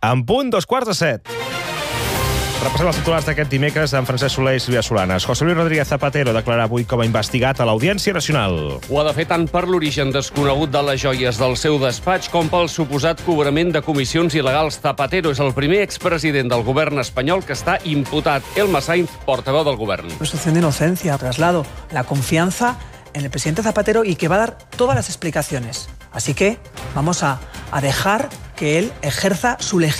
En punt, 2:15. Repassem els titulars d'aquest dimecres amb Francesc Soler i Sílvia Solanes. José Luis Rodríguez Zapatero declararà avui com a investigat a l'Audiència Nacional. Ho ha de fer tant per l'origen desconegut de les joies del seu despatx com pel suposat cobrament de comissions il·legals. Zapatero és el primer expresident del govern espanyol que està imputat. Elma Sainz, portaveu del govern. Presunción de inocencia, traslado la confianza en el presidente Zapatero y que va a dar todas las explicaciones. Así que vamos a dejar que él ejerza su legitimidad.